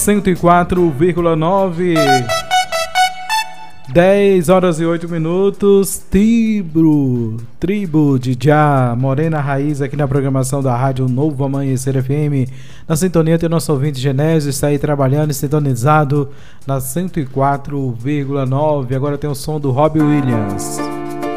104,9. 10 horas e 8 minutos. Tribo de Já, Morena Raiz, aqui na programação da Rádio Novo Amanhecer FM. Na sintonia tem nosso ouvinte Genésio, está aí trabalhando e sintonizado na 104,9. Agora tem o som do Robbie Williams.